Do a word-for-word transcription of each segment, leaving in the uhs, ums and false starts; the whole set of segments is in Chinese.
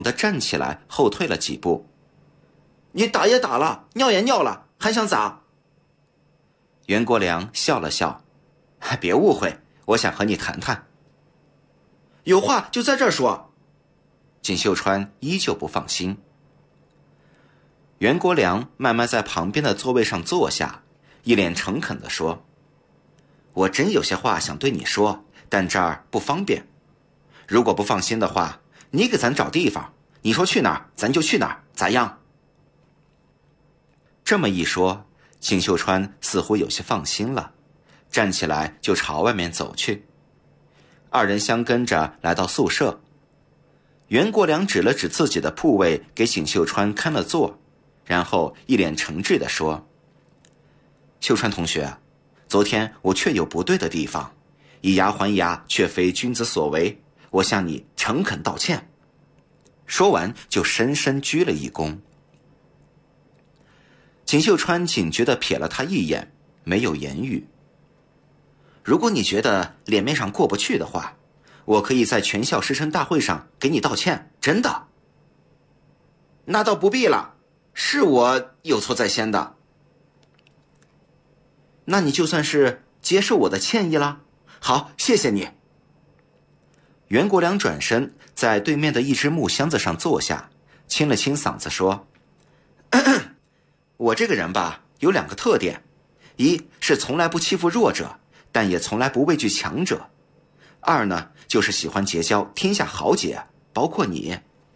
的站起来后退了几步。你打也打了，尿也尿了，还想咋？袁国良笑了笑，别误会，我想和你谈谈。有话就在这儿说。锦绣川依旧不放心。袁国良慢慢在旁边的座位上坐下，一脸诚恳地说，我真有些话想对你说，但这儿不方便。如果不放心的话，你给咱找地方，你说去哪儿咱就去哪儿，咋样？这么一说，锦绣川似乎有些放心了，站起来就朝外面走去。二人相跟着来到宿舍，袁国良指了指自己的铺位给锦绣川看了座，然后一脸诚挚地说，秀川同学，昨天我确有不对的地方，以牙还牙却非君子所为，我向你诚恳道歉。说完就深深鞠了一躬。锦绣川警觉地瞥了他一眼，没有言语。如果你觉得脸面上过不去的话，我可以在全校师生大会上给你道歉，真的。那倒不必了，是我有错在先的。那你就算是接受我的歉意啦。好，谢谢你。袁国良转身在对面的一只木箱子上坐下，清了清嗓子说，咳咳，我这个人吧，有两个特点，一是从来不欺负弱者，但也从来不畏惧强者；二呢，就是喜欢结交天下豪杰，包括你。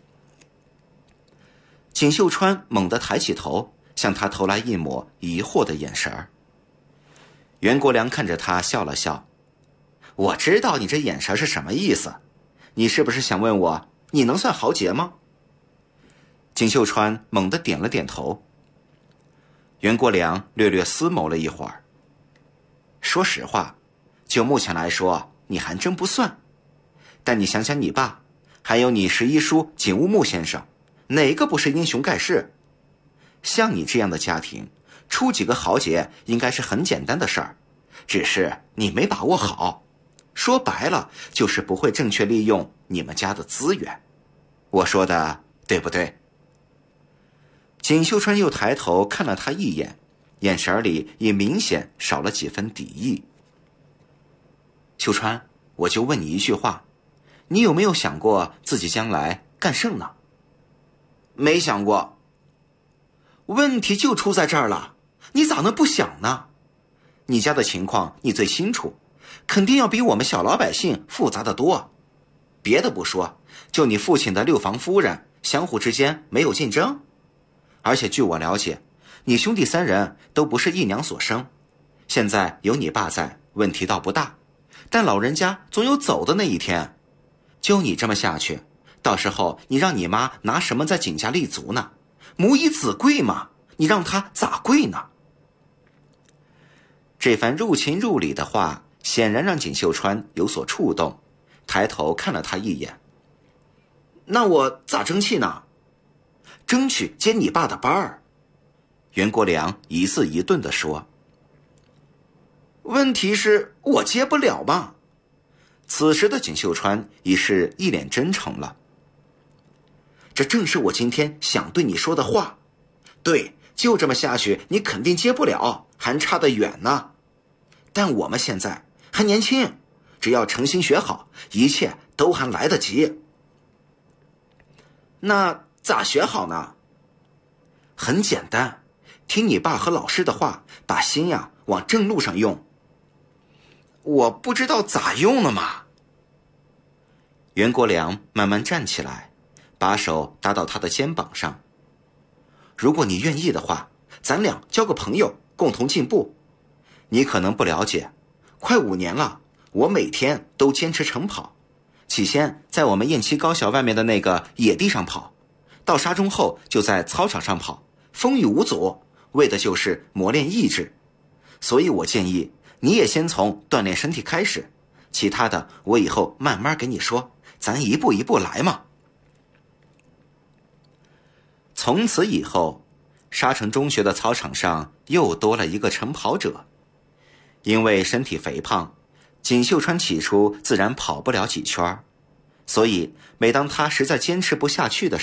锦绣川猛地抬起头，向他投来一抹疑惑的眼神儿。袁国良看着他笑了笑，我知道你这眼神是什么意思，你是不是想问我，你能算豪杰吗？锦绣川猛地点了点头。袁国良略略思谋了一会儿，说实话，就目前来说，你还真不算。但你想想你爸，还有你十一叔景乌木先生，哪个不是英雄盖世？像你这样的家庭，出几个豪杰应该是很简单的事儿，只是你没把握好。说白了，就是不会正确利用你们家的资源。我说的对不对？锦绣川又抬头看了他一眼，眼神里也明显少了几分敌意。秀川，我就问你一句话，你有没有想过自己将来干甚呢？没想过。问题就出在这儿了，你咋能不想呢？你家的情况你最清楚，肯定要比我们小老百姓复杂得多。别的不说，就你父亲的六房夫人，相互之间没有竞争。而且据我了解，你兄弟三人都不是一娘所生，现在有你爸在，问题倒不大，但老人家总有走的那一天。就你这么下去，到时候你让你妈拿什么在景家立足呢？母以子贵嘛，你让她咋贵呢？这番入情入理的话显然让锦绣川有所触动，抬头看了他一眼。那我咋争气呢？争取接你爸的班儿。袁国良一字一顿地说。问题是我接不了嘛。此时的锦绣川已是一脸真诚了。这正是我今天想对你说的话。对，就这么下去你肯定接不了，还差得远呢。但我们现在还年轻，只要诚心学好，一切都还来得及。那咋学好呢？很简单，听你爸和老师的话，把心呀往正路上用。我不知道咋用了嘛。袁国良慢慢站起来，把手搭到他的肩膀上。如果你愿意的话，咱俩交个朋友，共同进步。你可能不了解，快五年了，我每天都坚持晨跑。起先在我们雁栖高校外面的那个野地上跑，到沙中后就在操场上跑，风雨无阻，为的就是磨练意志。所以我建议你也先从锻炼身体开始，其他的我以后慢慢给你说，咱一步一步来嘛。从此以后，沙城中学的操场上又多了一个晨跑者。因为身体肥胖，锦绣川起初自然跑不了几圈，所以每当他实在坚持不下去的时候，